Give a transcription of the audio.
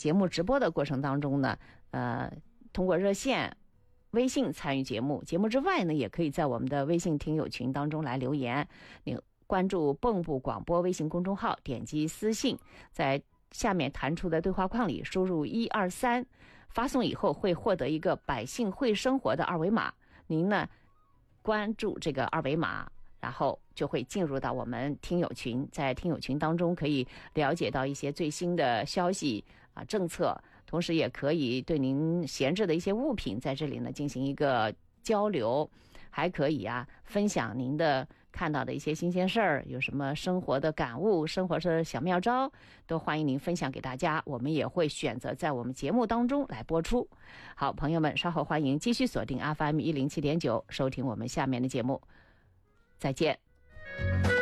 节目直播的过程当中呢，通过热线、微信参与节目。节目之外呢，也可以在我们的微信听友群当中来留言。你关注蚌埠广播微信公众号，点击私信，在下面弹出的对话框里输入123，发送以后会获得一个百姓会生活的二维码。您呢关注这个二维码，然后就会进入到我们听友群，在听友群当中可以了解到一些最新的消息政策，同时也可以对您闲置的一些物品在这里呢进行一个交流，还可以分享您的看到的一些新鲜事儿，有什么生活的感悟、生活的小妙招，都欢迎您分享给大家，我们也会选择在我们节目当中来播出。好，朋友们，稍后欢迎继续锁定 FM 107.9，收听我们下面的节目。再见。